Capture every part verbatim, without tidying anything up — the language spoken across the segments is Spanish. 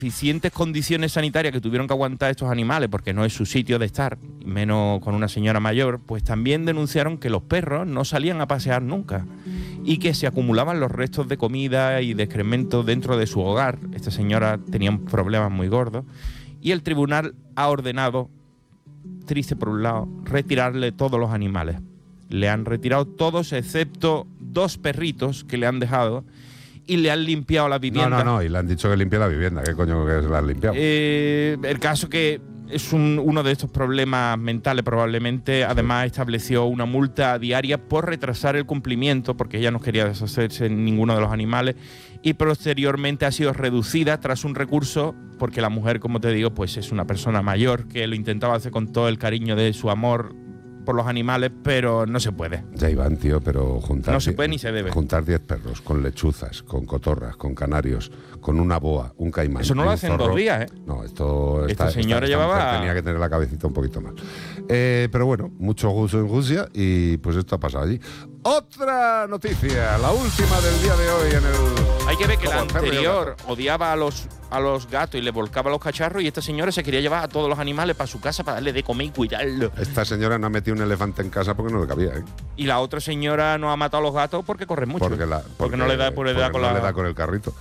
deficientes condiciones sanitarias que tuvieron que aguantar estos animales, porque no es su sitio de estar, menos con una señora mayor, pues también denunciaron que los perros no salían a pasear nunca y que se acumulaban los restos de comida y de excremento dentro de su hogar. Esta señora tenía problemas muy gordos y el tribunal ha ordenado, triste por un lado, retirarle todos los animales. Le han retirado todos excepto dos perritos que le han dejado y le han limpiado la vivienda. No, no, no, y le han dicho que limpie la vivienda. ¿Qué coño que se la han limpiado? Eh, el caso que es un, uno de estos problemas mentales probablemente. Además estableció una multa diaria por retrasar el cumplimiento, porque ella no quería deshacerse de ninguno de los animales, y posteriormente ha sido reducida tras un recurso, porque la mujer, como te digo, pues es una persona mayor que lo intentaba hacer con todo el cariño de su amor por los animales, pero no se puede. Ya Iván, tío, pero juntar... No se puede ni se debe. Juntar diez perros con lechuzas, con cotorras, con canarios, con una boa, un caimán... Eso no lo hacen dos días, ¿eh? No, esto... Esta esta, señora esta, esta llevaba... tenía que tener la cabecita un poquito más. Eh, pero bueno, mucho gusto en Rusia y pues esto ha pasado allí. Otra noticia, la última del día de hoy en el... Hay que ver que la anterior odiaba a los, a los gatos y le volcaba a los cacharros, y esta señora se quería llevar a todos los animales para su casa para darle de comer y cuidarlo. Esta señora no ha metido un elefante en casa porque no le cabía, ¿eh? Y la otra señora no ha matado a los gatos porque corren mucho. Porque, la, porque, porque no le da, por porque edad con no la... le da con el carrito.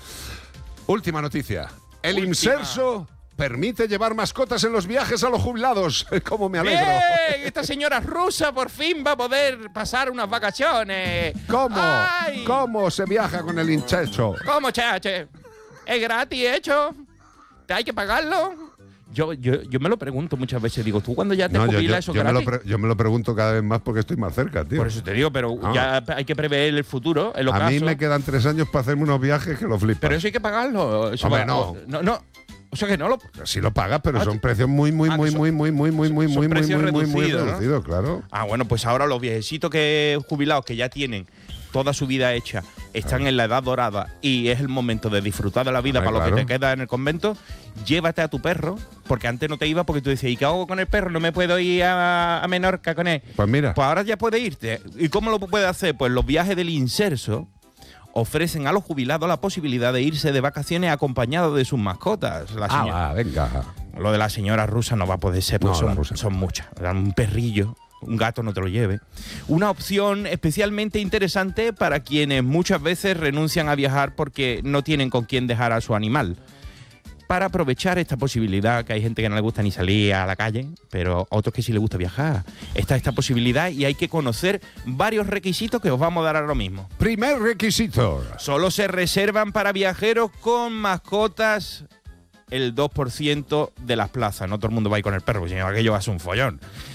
Última noticia. El Última. Inserso permite llevar mascotas en los viajes a los jubilados. ¡Cómo me alegro! ¡Bien! Esta señora rusa por fin va a poder pasar unas vacaciones. ¿Cómo? ¡Ay! ¿Cómo se viaja con el Inserso? ¿Cómo, chache? Es gratis, hecho. ¿Te hay que pagarlo? Yo, yo, yo me lo pregunto muchas veces. Digo, ¿tú cuando ya te No, yo, jubilas yo, eso yo, me lo gratis? pre- yo me lo pregunto cada vez más porque estoy más cerca, tío. Por eso te digo, pero Ah. ya hay que prever el futuro, el A ocaso. mí me quedan tres años para hacerme unos viajes que lo flipas. Pero eso hay que pagarlo. Eso Hombre, va- no. no. No, O sea que no lo... Sí lo pagas, pero Ah, son precios muy, muy, ah, muy, que son- muy, muy, muy, muy, muy, son muy, muy, precios muy, muy, muy reducidos, ¿no? reducidos, claro. Ah, bueno, pues ahora los viejecitos que jubilados que ya tienen toda su vida hecha, están en la edad dorada y es el momento de disfrutar de la vida. Hombre, para claro. lo que te queda en el convento, llévate a tu perro, porque antes no te iba porque tú decías, ¿y qué hago con el perro? No me puedo ir a, a Menorca con él. Pues mira. Pues ahora ya puedes irte. ¿Y cómo lo puedes hacer? Pues los viajes del Inserso ofrecen a los jubilados la posibilidad de irse de vacaciones acompañados de sus mascotas. La Ah, señora- va, venga. Lo de la señora rusa no va a poder ser, porque No, la son, rusa. son muchas. Un perrillo, un gato no te lo lleve. Una opción especialmente interesante para quienes muchas veces renuncian a viajar porque no tienen con quién dejar a su animal. Para aprovechar esta posibilidad, que hay gente que no le gusta ni salir a la calle, pero a otros que sí les gusta viajar. Está esta posibilidad y hay que conocer varios requisitos que os vamos a dar ahora mismo. Primer requisito. Solo se reservan para viajeros con mascotas el dos por ciento de las plazas. No todo el mundo va a ir con el perro, porque si no, aquello va a ser un follón.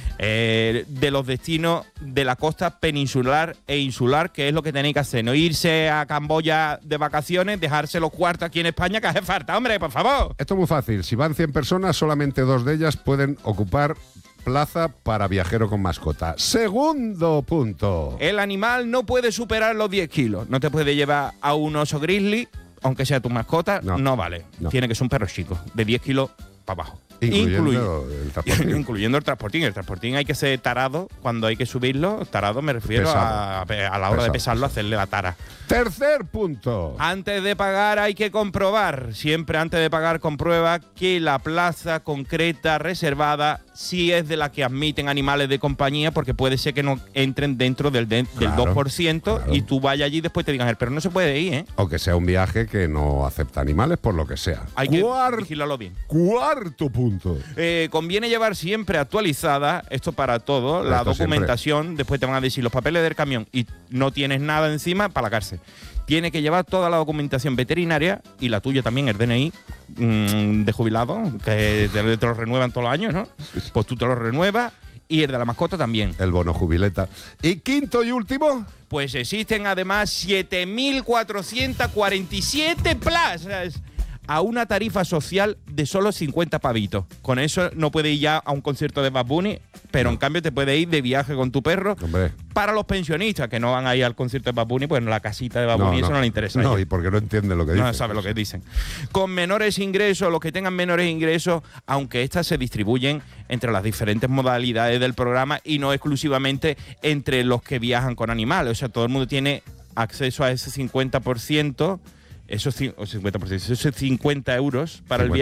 Eh, de los destinos de la costa peninsular e insular, que es lo que tenéis que hacer. No irse a Camboya de vacaciones, dejarse los cuartos aquí en España, que hace falta, hombre, por favor. Esto es muy fácil. Si van cien personas, solamente dos de ellas pueden ocupar plaza para viajero con mascota. Segundo punto. El animal no puede superar los diez kilos. No te puede llevar a un oso grizzly, aunque sea tu mascota, no, No. vale. No. Tiene que ser un perro chico, de diez kilos para abajo. Incluyendo Incluy- el transportín. Incluyendo el transportín. El transportín hay que ser tarado cuando hay que subirlo. Tarado me refiero a, a la hora Pesado, de pesarlo, pesado. hacerle la tara. Tercer punto. Antes de pagar hay que comprobar, siempre antes de pagar comprueba que la plaza concreta reservada sí es de la que admiten animales de compañía, porque puede ser que no entren dentro del, de- del Claro, dos por ciento claro. y tú vayas allí y después te digan, pero no se puede ir, ¿eh? O que sea un viaje que no acepta animales, por lo que sea. Hay que Cuar- vigilarlo bien. Cuarto punto. Eh, conviene llevar siempre actualizada, esto para todo, la Esto siempre. documentación. Después te van a decir los papeles del camión y no tienes nada encima, para la cárcel. Tiene que llevar toda la documentación veterinaria y la tuya también, el D N I mmm, de jubilado, que te, te lo renuevan todos los años, ¿no? Pues tú te lo renuevas, y el de la mascota también. El bono jubileta. Y quinto y último. Pues existen además siete mil cuatrocientas cuarenta y siete plazas a una tarifa social de solo cincuenta pavitos. Con eso no puedes ir ya a un concierto de Bad Bunny, pero en cambio te puedes ir de viaje con tu perro. Hombre. Para los pensionistas que no van a ir al concierto de Bad Bunny, pues en la casita de Bad No, Bunny no. eso no le interesa. a No, ellos. y porque no entiende lo que dice. No sabe lo que dicen. Con menores ingresos, los que tengan menores ingresos, aunque estas se distribuyen entre las diferentes modalidades del programa y no exclusivamente entre los que viajan con animales. O sea, todo el mundo tiene acceso a ese cincuenta por ciento, esos, ci- o cincuenta por ciento, esos cincuenta euros para el viaje.